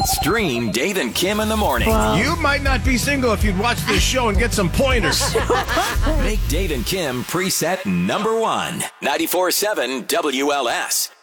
Stream Dave and Kim in the morning. You might not be single if you'd watch this show and get some pointers. Make Dave and Kim preset number 1. 94.7 WLS.